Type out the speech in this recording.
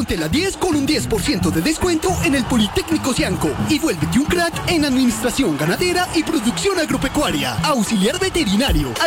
Ponte la 10 con un 10% de descuento en el Politécnico Cianco y vuélvete un crack en administración ganadera y producción agropecuaria, auxiliar veterinario,